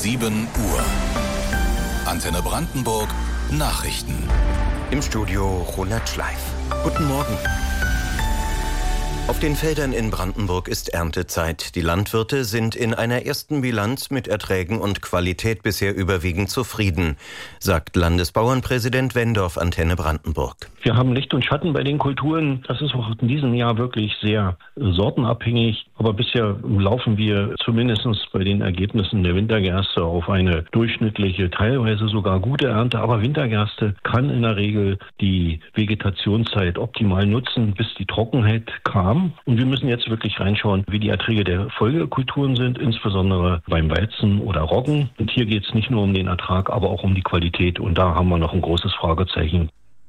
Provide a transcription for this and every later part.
7 Uhr. Antenne Brandenburg Nachrichten. Im Studio Ronald Schleif. Guten Morgen. Auf den Feldern in Brandenburg ist Erntezeit. Die Landwirte sind in einer ersten Bilanz mit Erträgen und Qualität bisher überwiegend zufrieden, sagt Landesbauernpräsident Wendorf Antenne Brandenburg. Wir haben Licht und Schatten bei den Kulturen. Das ist auch in diesem Jahr wirklich sehr sortenabhängig. Aber bisher laufen wir zumindest bei den Ergebnissen der Wintergerste auf eine durchschnittliche, teilweise sogar gute Ernte. Aber Wintergerste kann in der Regel die Vegetationszeit optimal nutzen, bis die Trockenheit kam. Und wir müssen jetzt wirklich reinschauen, wie die Erträge der Folgekulturen sind, insbesondere beim Weizen oder Roggen. Und hier geht es nicht nur um den Ertrag, aber auch um die Qualität. Und da haben wir noch ein großes Fragezeichen.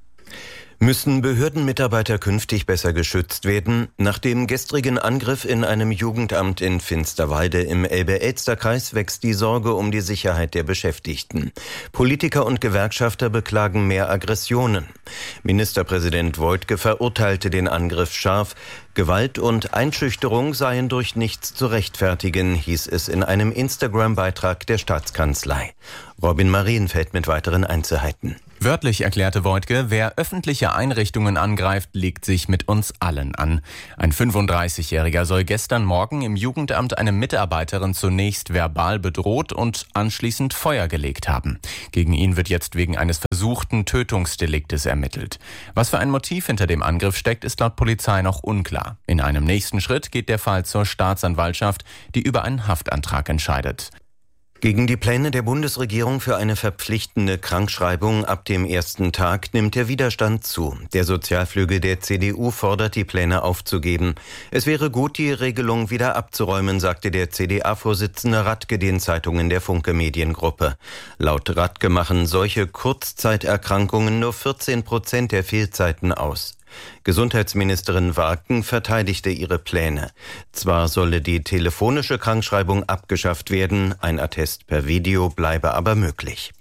Müssen Behördenmitarbeiter künftig besser geschützt werden? Nach dem gestrigen Angriff in einem Jugendamt in Finsterwalde im Elbe-Elster-Kreis wächst die Sorge um die Sicherheit der Beschäftigten. Politiker und Gewerkschafter beklagen mehr Aggressionen. Ministerpräsident Woidke verurteilte den Angriff scharf. Gewalt und Einschüchterung seien durch nichts zu rechtfertigen, hieß es in einem Instagram-Beitrag der Staatskanzlei. Robin Marienfeld mit weiteren Einzelheiten. Wörtlich erklärte Woidke, wer öffentliche Einrichtungen angreift, legt sich mit uns allen an. Ein 35-Jähriger soll gestern Morgen im Jugendamt eine Mitarbeiterin zunächst verbal bedroht und anschließend Feuer gelegt haben. Gegen ihn wird jetzt wegen eines versuchten Tötungsdeliktes ermittelt. Was für ein Motiv hinter dem Angriff steckt, ist laut Polizei noch unklar. In einem nächsten Schritt geht der Fall zur Staatsanwaltschaft, die über einen Haftantrag entscheidet. Gegen die Pläne der Bundesregierung für eine verpflichtende Krankschreibung ab dem ersten Tag nimmt der Widerstand zu. Der Sozialflügel der CDU fordert, die Pläne aufzugeben. Es wäre gut, die Regelung wieder abzuräumen, sagte der CDA-Vorsitzende Radke den Zeitungen der Funke Mediengruppe. Laut Radke machen solche Kurzzeiterkrankungen nur 14% der Fehlzeiten aus. Gesundheitsministerin Wagen verteidigte ihre Pläne. Zwar solle die telefonische Krankschreibung abgeschafft werden, ein Attest per Video bleibe aber möglich.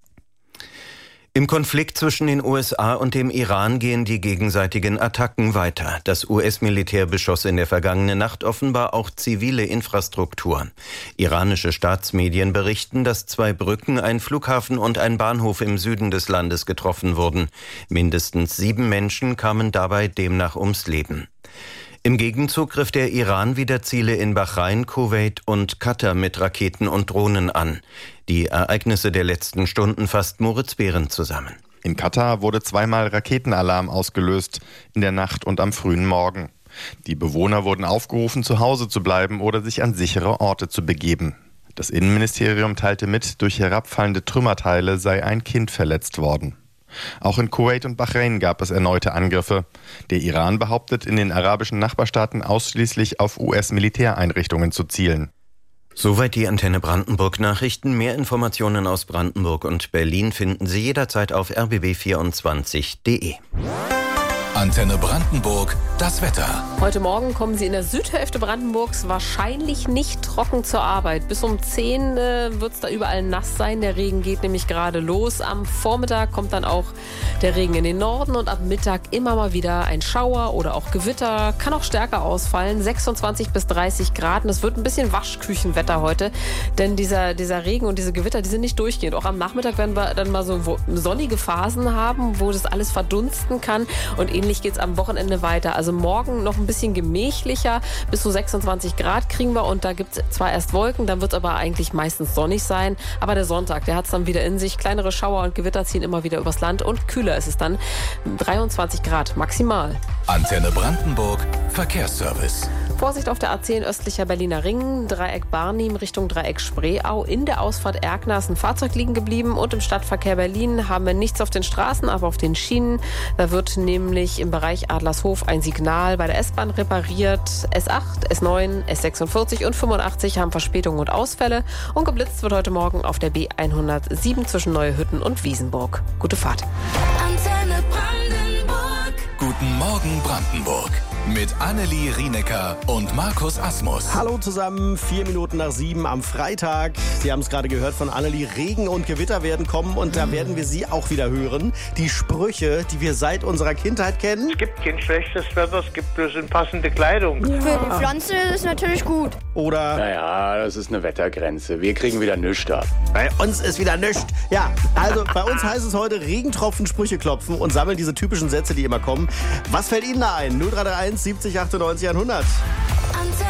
Im Konflikt zwischen den USA und dem Iran gehen die gegenseitigen Attacken weiter. Das US-Militär beschoss in der vergangenen Nacht offenbar auch zivile Infrastruktur. Iranische Staatsmedien berichten, dass 2 Brücken, ein Flughafen und ein Bahnhof im Süden des Landes getroffen wurden. Mindestens 7 Menschen kamen dabei demnach ums Leben. Im Gegenzug griff der Iran wieder Ziele in Bahrain, Kuwait und Katar mit Raketen und Drohnen an. Die Ereignisse der letzten Stunden fasst Moritz Behrendt zusammen. In Katar wurde 2-mal Raketenalarm ausgelöst, in der Nacht und am frühen Morgen. Die Bewohner wurden aufgerufen, zu Hause zu bleiben oder sich an sichere Orte zu begeben. Das Innenministerium teilte mit, durch herabfallende Trümmerteile sei ein Kind verletzt worden. Auch in Kuwait und Bahrain gab es erneute Angriffe. Der Iran behauptet, in den arabischen Nachbarstaaten ausschließlich auf US-Militäreinrichtungen zu zielen. Soweit die Antenne Brandenburg Nachrichten. Mehr Informationen aus Brandenburg und Berlin finden Sie jederzeit auf rbb24.de. Antenne Brandenburg, das Wetter. Heute Morgen kommen Sie in der Südhälfte Brandenburgs wahrscheinlich nicht trocken zur Arbeit. Bis um 10 wird es da überall nass sein. Der Regen geht nämlich gerade los. Am Vormittag kommt dann auch der Regen in den Norden und ab Mittag immer mal wieder ein Schauer oder auch Gewitter. Kann auch stärker ausfallen. 26 bis 30 Grad. Und es wird ein bisschen Waschküchenwetter heute. Denn dieser Regen und diese Gewitter, die sind nicht durchgehend. Auch am Nachmittag werden wir dann mal so sonnige Phasen haben, wo das alles verdunsten kann. Und ähnlich geht es am Wochenende weiter. Also morgen noch ein bisschen gemächlicher. Bis zu 26 Grad kriegen wir. Und da gibt es zwar erst Wolken, dann wird es aber eigentlich meistens sonnig sein. Aber der Sonntag, der hat es dann wieder in sich. Kleinere Schauer und Gewitter ziehen immer wieder übers Land. Und kühler ist es dann. 23 Grad maximal. Antenne Brandenburg, Verkehrsservice. Vorsicht auf der A10 östlicher Berliner Ring, Dreieck Barnim Richtung Dreieck Spreeau. In der Ausfahrt Erkner ist ein Fahrzeug liegen geblieben und im Stadtverkehr Berlin haben wir nichts auf den Straßen, aber auf den Schienen. Da wird nämlich im Bereich Adlershof ein Signal bei der S-Bahn repariert. S8, S9, S46 und 85 haben Verspätungen und Ausfälle. Und geblitzt wird heute Morgen auf der B107 zwischen Neuhütten und Wiesenburg. Gute Fahrt. Guten Morgen Brandenburg. mit Annelie Rienecker und Markus Asmus. Hallo zusammen, 4 Minuten nach 7 am Freitag. Sie haben es gerade gehört von Annelie, Regen und Gewitter werden kommen und da werden wir Sie auch wieder hören. Die Sprüche, die wir seit unserer Kindheit kennen. Es gibt kein schlechtes Wetter, es gibt bloß passende Kleidung. Ja. Für die Pflanze ist es natürlich gut. Oder... Naja, das ist eine Wettergrenze. Wir kriegen wieder nichts ab. Bei uns ist wieder nichts. Ja, also bei uns heißt es heute Regentropfen, Sprüche klopfen und sammeln diese typischen Sätze, die immer kommen. Was fällt Ihnen da ein? 0331 70 98 100.